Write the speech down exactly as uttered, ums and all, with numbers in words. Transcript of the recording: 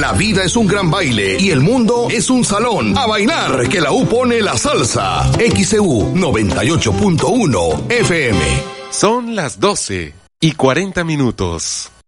La vida es un gran baile y el mundo es un salón. A bailar, que la U pone la salsa. X C U noventa y ocho punto uno F M. Son las doce y cuarenta minutos.